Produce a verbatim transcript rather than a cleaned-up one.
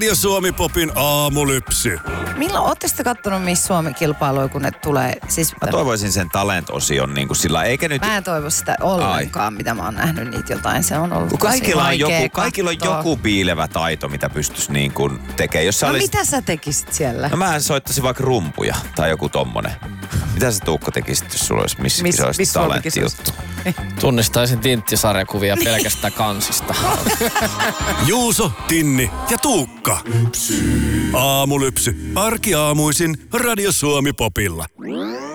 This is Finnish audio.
Radio Suomi Popin aamulypsy. Milloin ootte sitten kattonut Miss Suomi-kilpailuja, kun ne tulee? Siis, Mä toivoisin sen talent-osion niin kuin sillä, eikä nyt... Mä en toivo sitä ollenkaan, Ai. mitä mä oon nähnyt niitä jotain. Se on ollut kun kaikilla on joku, kaikilla on katsoa. joku piilevä taito, mitä pystyisi niin kuin tekemään. Jos no olisi... mitä sä tekisit siellä? No mä soittaisin vaikka rumpuja tai joku tommonen. Mitä sä Tuukka tekisit, jos sulla olisi missä Miss, kisoista miss talenttijuttu? Tunnistaisin tinttisarjakuvia pelkästään kansista. Juuso, Tinni ja Tuukka. Aamulypsy. Arkiaamuisin Radio Suomi Popilla.